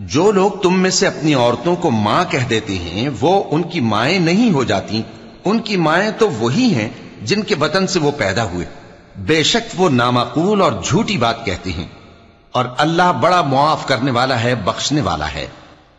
जो लोग तुम में से अपनी औरतों को मां कह देते हैं वो उनकी माएं नहीं हो जाती, उनकी माएं तो वही हैं जिनके बतन से वो पैदा हुए। बेशक वो नामाकूल और झूठी बात कहते हैं, और अल्लाह बड़ा मुआफ करने वाला है, बख्शने वाला है।